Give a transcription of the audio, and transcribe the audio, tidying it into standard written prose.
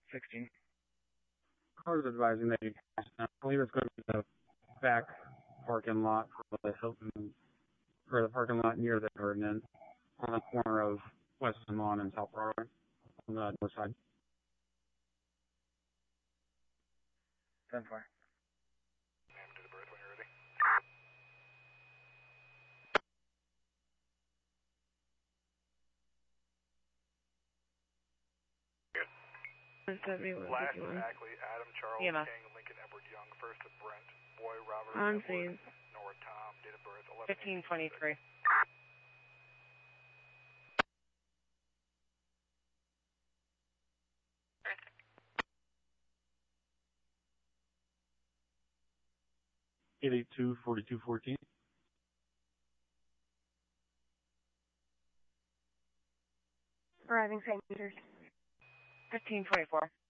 16. Cars advising that you pass now. I believe it's going to be the back parking lot for the Hilton, or the parking lot near the Garden Inn on the corner of West Lawn and South Broadway on the north side. 10-4. Name to the birth when you're ready. Last is Ackley, Adam, Charles, Yeah. King, Lincoln, Edward Young. First to Brent, Boy, Robert, On Edward, scene. Nora, Tom. Date of birth 1523. $882 4214. Arriving St. Peter's. 1524.